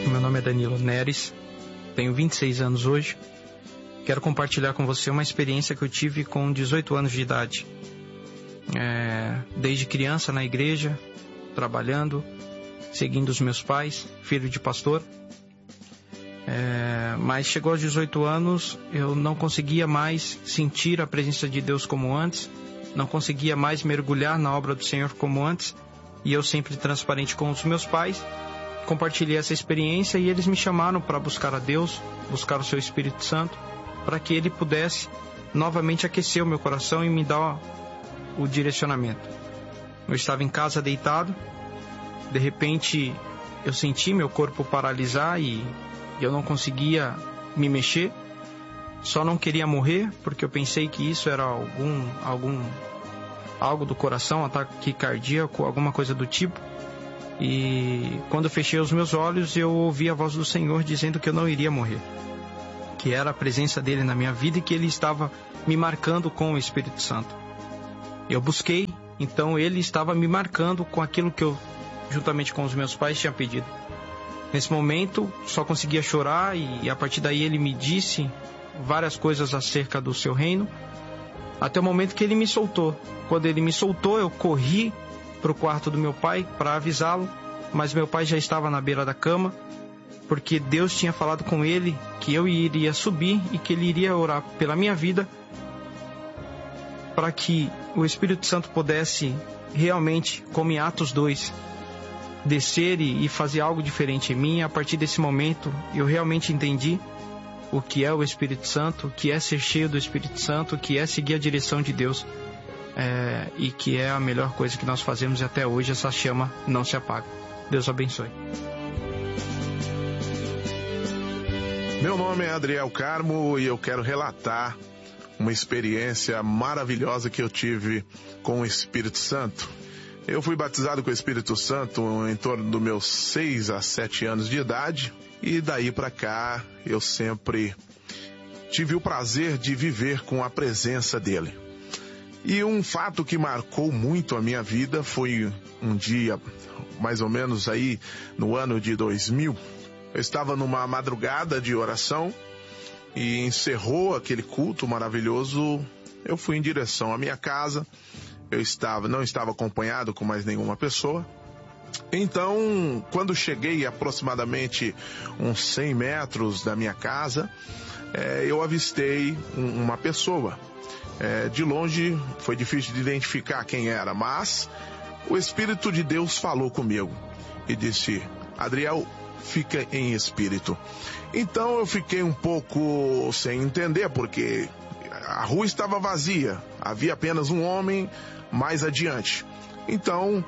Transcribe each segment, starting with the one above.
Meu nome é Danilo Neres, tenho 26 anos hoje. Quero compartilhar com você uma experiência que eu tive com 18 anos de idade. Desde criança na igreja, trabalhando, seguindo os meus pais, filho de pastor. Mas chegou aos 18 anos, eu não conseguia mais sentir a presença de Deus como antes, não conseguia mais mergulhar na obra do Senhor como antes, e eu sempre transparente com os meus pais, compartilhei essa experiência e eles me chamaram para buscar a Deus, buscar o seu Espírito Santo, para que Ele pudesse novamente aquecer o meu coração e me dar o direcionamento. Eu estava em casa deitado, de repente eu senti meu corpo paralisar e eu não conseguia me mexer, só não queria morrer, porque eu pensei que isso era algo do coração, ataque cardíaco, alguma coisa do tipo. E quando eu fechei os meus olhos, eu ouvi a voz do Senhor dizendo que eu não iria morrer, que era a presença dele na minha vida e que ele estava me marcando com o Espírito Santo. Eu busquei, então ele estava me marcando com aquilo que eu, juntamente com os meus pais, tinha pedido. Nesse momento, só conseguia chorar e a partir daí ele me disse várias coisas acerca do seu reino, até o momento que ele me soltou. Quando ele me soltou, eu corri para o quarto do meu pai para avisá-lo, mas meu pai já estava na beira da cama, porque Deus tinha falado com ele que eu iria subir e que ele iria orar pela minha vida, para que o Espírito Santo pudesse realmente, como em Atos 2, descer e fazer algo diferente em mim. A partir desse momento, eu realmente entendi o que é o Espírito Santo, o que é ser cheio do Espírito Santo, o que é seguir a direção de Deus, e que é a melhor coisa que nós fazemos, e até hoje essa chama não se apaga. Deus abençoe. Meu nome é Adriel Carmo e eu quero relatar uma experiência maravilhosa que eu tive com o Espírito Santo. Eu fui batizado com o Espírito Santo em torno dos meus 6 a 7 anos de idade, e daí para cá eu sempre tive o prazer de viver com a presença dele. E um fato que marcou muito a minha vida foi um dia, mais ou menos aí no ano de 2000, eu estava numa madrugada de oração e encerrou aquele culto maravilhoso. Eu fui em direção à minha casa, não estava acompanhado com mais nenhuma pessoa. Então, quando cheguei aproximadamente uns 100 metros da minha casa, eu avistei uma pessoa. De longe foi difícil de identificar quem era, mas o Espírito de Deus falou comigo e disse: Adriel, fica em espírito. Então eu fiquei um pouco sem entender, porque a rua estava vazia, havia apenas um homem mais adiante. Então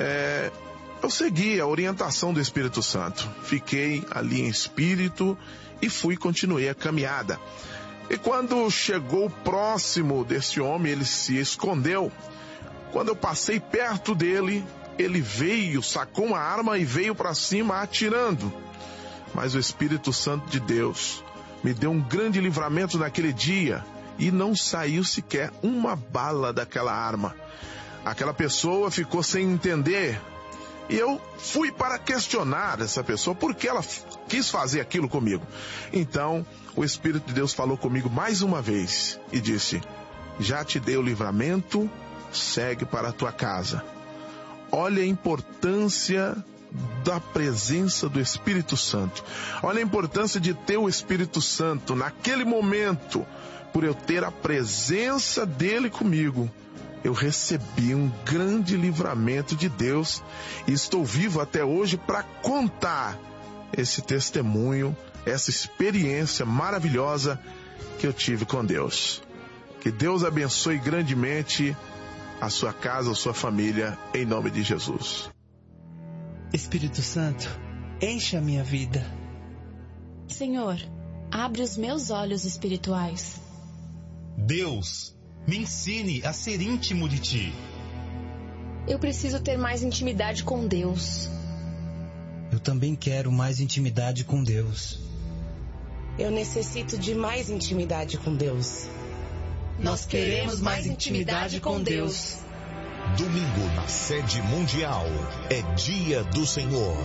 eu segui a orientação do Espírito Santo, fiquei ali em espírito e continuei a caminhada. E quando chegou próximo desse homem, ele se escondeu. Quando eu passei perto dele, ele veio, sacou uma arma e veio para cima atirando. Mas o Espírito Santo de Deus me deu um grande livramento naquele dia e não saiu sequer uma bala daquela arma. Aquela pessoa ficou sem entender e eu fui para questionar essa pessoa por que ela quis fazer aquilo comigo. Então o Espírito de Deus falou comigo mais uma vez e disse: já te dei o livramento, segue para a tua casa. Olha a importância da presença do Espírito Santo. Olha a importância de ter o Espírito Santo. Naquele momento, por eu ter a presença dele comigo, eu recebi um grande livramento de Deus e estou vivo até hoje para contar esse testemunho, essa experiência maravilhosa que eu tive com Deus. Que Deus abençoe grandemente a sua casa, a sua família, em nome de Jesus. Espírito Santo, enche a minha vida. Senhor, abre os meus olhos espirituais. Deus, me ensine a ser íntimo de Ti. Eu preciso ter mais intimidade com Deus. Eu também quero mais intimidade com Deus. Eu necessito de mais intimidade com Deus. Nós queremos mais intimidade com Deus. Domingo na sede mundial é Dia do Senhor.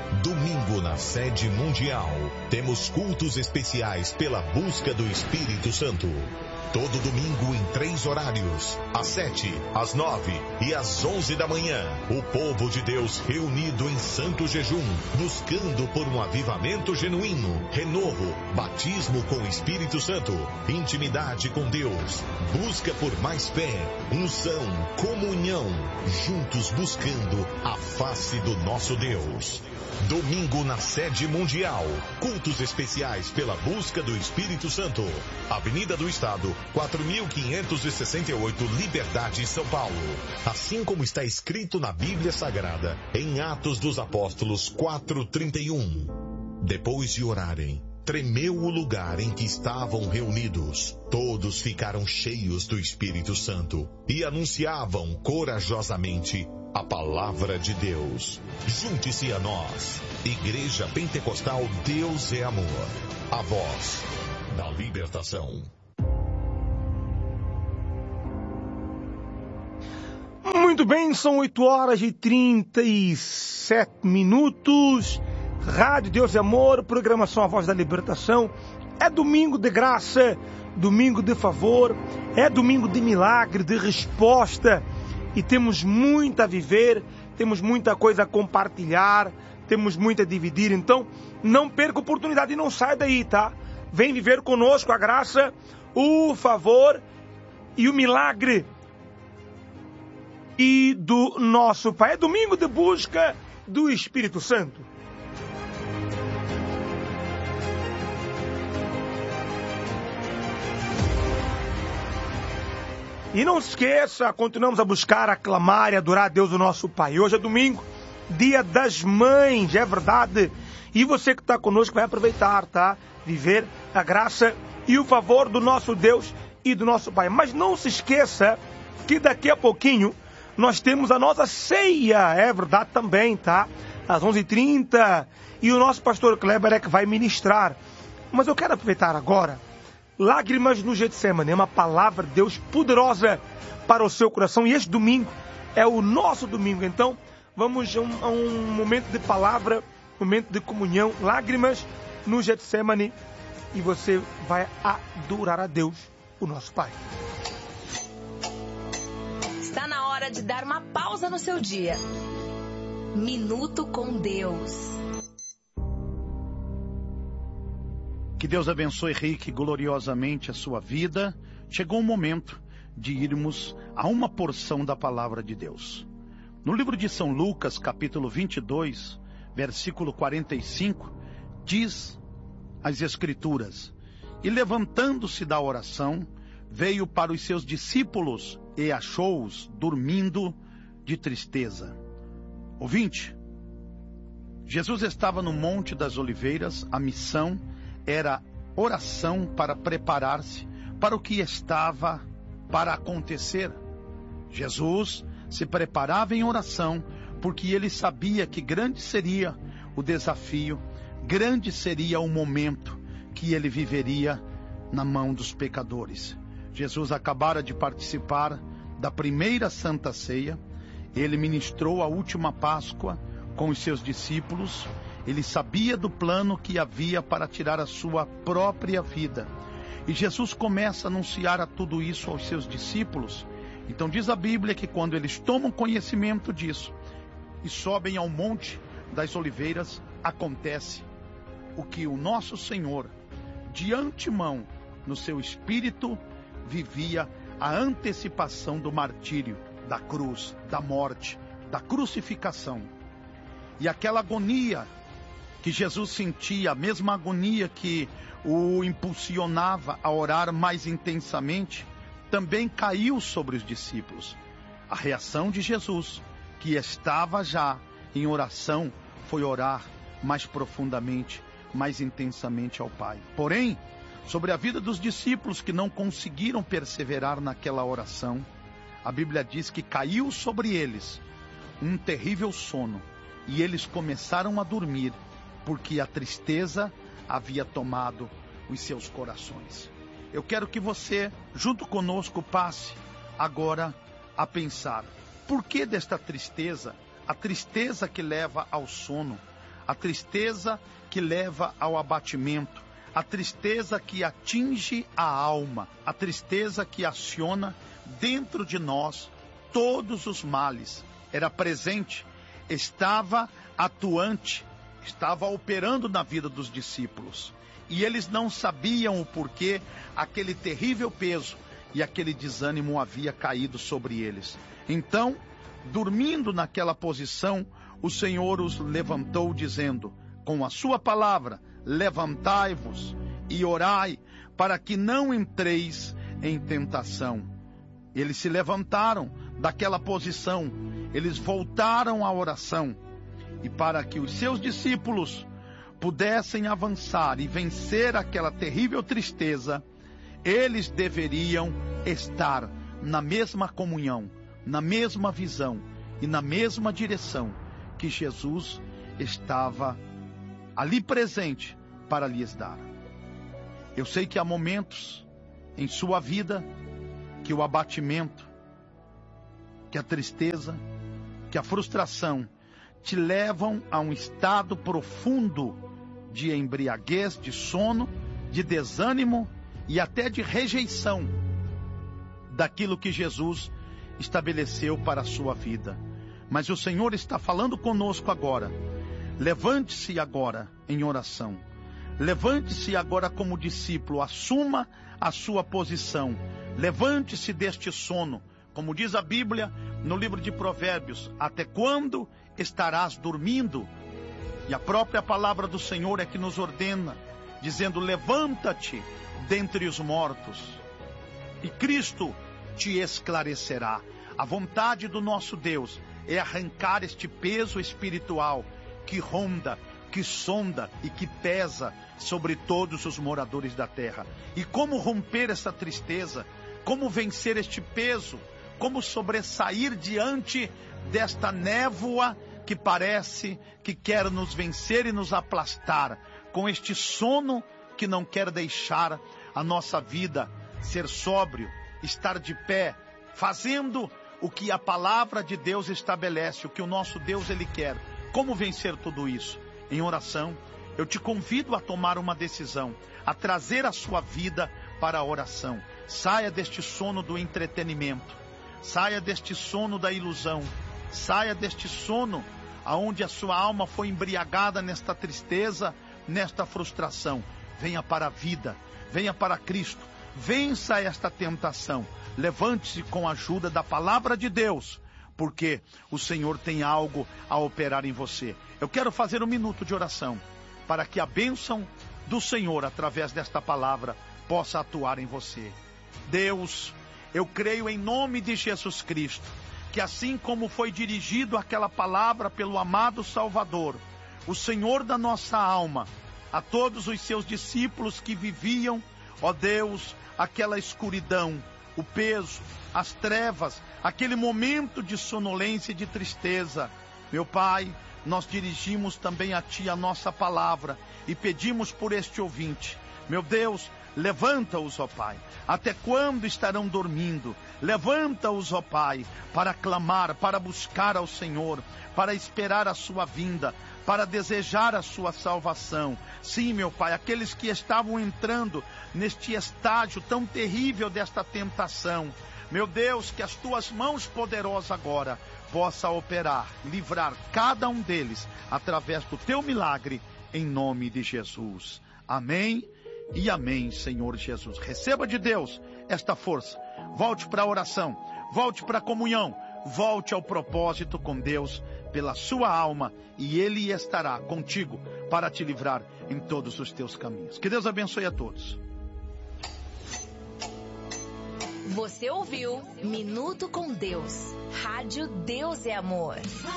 Domingo na sede mundial. Temos cultos especiais pela busca do Espírito Santo. Todo domingo em 3 horários, às 7, às 9 e às 11 da manhã. O povo de Deus reunido em santo jejum, buscando por um avivamento genuíno, renovo, batismo com o Espírito Santo, intimidade com Deus, busca por mais fé, unção, comunhão, juntos buscando a face do nosso Deus. Domingo na sede mundial. Cultos especiais pela busca do Espírito Santo. Avenida do Estado, 4.568, Liberdade, São Paulo. Assim como está escrito na Bíblia Sagrada, em Atos dos Apóstolos 4:31. Depois de orarem, tremeu o lugar em que estavam reunidos. Todos ficaram cheios do Espírito Santo e anunciavam corajosamente a palavra de Deus. Junte-se a nós. Igreja Pentecostal Deus é Amor. A voz da libertação. Muito bem, são 8h37. Rádio Deus é Amor, programação A Voz da Libertação. É domingo de graça, domingo de favor, é domingo de milagre, de resposta. E temos muito a viver, temos muita coisa a compartilhar, temos muito a dividir. Então, não perca a oportunidade e não saia daí, tá? Vem viver conosco a graça, o favor e o milagre e do nosso Pai. É domingo de busca do Espírito Santo. E não se esqueça, continuamos a buscar, a clamar e adorar a Deus, o nosso Pai. Hoje é domingo, dia das mães, é verdade. E você que está conosco vai aproveitar, tá? Viver a graça e o favor do nosso Deus e do nosso Pai. Mas não se esqueça que daqui a pouquinho nós temos a nossa ceia, é verdade também, tá? Às 11h30. E o nosso pastor Kleber é que vai ministrar. Mas eu quero aproveitar agora. Lágrimas no Getsemane, é uma palavra de Deus poderosa para o seu coração. E este domingo é o nosso domingo. Então, vamos a um momento de palavra, momento de comunhão. Lágrimas no Getsemane. E você vai adorar a Deus, o nosso Pai. Está na hora de dar uma pausa no seu dia. Minuto com Deus. Que Deus abençoe rique gloriosamente a sua vida. Chegou o momento de irmos a uma porção da palavra de Deus. No livro de São Lucas, capítulo 22, versículo 45, diz as Escrituras: E levantando-se da oração, veio para os seus discípulos e achou-os dormindo de tristeza. Ouvinte, Jesus estava no Monte das Oliveiras. A missão era oração para preparar-se para o que estava para acontecer. Jesus se preparava em oração porque ele sabia que grande seria o desafio, grande seria o momento que ele viveria na mão dos pecadores. Jesus acabara de participar da primeira Santa Ceia. Ele ministrou a última Páscoa com os seus discípulos. Ele sabia do plano que havia para tirar a sua própria vida. E Jesus começa a anunciar a tudo isso aos seus discípulos. Então diz a Bíblia que quando eles tomam conhecimento disso e sobem ao Monte das Oliveiras, acontece o que o nosso Senhor, de antemão, no seu espírito, vivia a antecipação do martírio, da cruz, da morte, da crucificação. E aquela agonia que Jesus sentia, a mesma agonia que o impulsionava a orar mais intensamente, também caiu sobre os discípulos. A reação de Jesus, que estava já em oração, foi orar mais profundamente, mais intensamente ao Pai. Porém, sobre a vida dos discípulos que não conseguiram perseverar naquela oração, a Bíblia diz que caiu sobre eles um terrível sono, e eles começaram a dormir, porque a tristeza havia tomado os seus corações. Eu quero que você, junto conosco, passe agora a pensar: por que desta tristeza? A tristeza que leva ao sono, a tristeza que leva ao abatimento, a tristeza que atinge a alma, a tristeza que aciona dentro de nós todos os males. Era presente, estava atuante, estava operando na vida dos discípulos. E eles não sabiam o porquê aquele terrível peso e aquele desânimo havia caído sobre eles. Então, dormindo naquela posição, o Senhor os levantou dizendo, com a sua palavra, levantai-vos e orai para que não entreis em tentação. Eles se levantaram daquela posição, eles voltaram à oração. E para que os seus discípulos pudessem avançar e vencer aquela terrível tristeza, eles deveriam estar na mesma comunhão, na mesma visão e na mesma direção que Jesus estava ali presente para lhes dar. Eu sei que há momentos em sua vida que o abatimento, que a tristeza, que a frustração te levam a um estado profundo de embriaguez, de sono, de desânimo e até de rejeição daquilo que Jesus estabeleceu para a sua vida. Mas o Senhor está falando conosco agora. Levante-se agora em oração. Levante-se agora como discípulo. Assuma a sua posição. Levante-se deste sono. Como diz a Bíblia no livro de Provérbios, até quando estarás dormindo? E a própria palavra do Senhor é que nos ordena, dizendo, levanta-te dentre os mortos, e Cristo te esclarecerá. A vontade do nosso Deus é arrancar este peso espiritual que ronda, que sonda e que pesa sobre todos os moradores da terra. E como romper essa tristeza? Como vencer este peso? Como sobressair diante desta névoa que parece que quer nos vencer e nos aplastar, com este sono que não quer deixar a nossa vida ser sóbrio, estar de pé, fazendo o que a palavra de Deus estabelece, o que o nosso Deus ele quer. Como vencer tudo isso? Em oração. Eu te convido a tomar uma decisão, a trazer a sua vida para a oração. Saia deste sono do entretenimento, saia deste sono da ilusão, saia deste sono aonde a sua alma foi embriagada nesta tristeza, nesta frustração. Venha para a vida, venha para Cristo, vença esta tentação. Levante-se com a ajuda da palavra de Deus, porque o Senhor tem algo a operar em você. Eu quero fazer um minuto de oração, para que a bênção do Senhor, através desta palavra, possa atuar em você. Deus, eu creio em nome de Jesus Cristo, que assim como foi dirigido aquela palavra pelo amado Salvador, o Senhor da nossa alma, a todos os seus discípulos que viviam, ó Deus, aquela escuridão, o peso, as trevas, aquele momento de sonolência e de tristeza. Meu Pai, nós dirigimos também a Ti a nossa palavra e pedimos por este ouvinte. Meu Deus, levanta-os, ó Pai. Até quando estarão dormindo? Levanta-os, ó Pai, para clamar, para buscar ao Senhor, para esperar a sua vinda, para desejar a sua salvação. Sim, meu Pai, aqueles que estavam entrando neste estágio tão terrível desta tentação. Meu Deus, que as Tuas mãos poderosas agora possa operar, livrar cada um deles através do Teu milagre, em nome de Jesus. Amém e amém, Senhor Jesus. Receba de Deus esta força. Volte para a oração, volte para a comunhão, volte ao propósito com Deus pela sua alma, e Ele estará contigo para te livrar em todos os teus caminhos. Que Deus abençoe a todos. Você ouviu Minuto com Deus. Rádio Deus é Amor.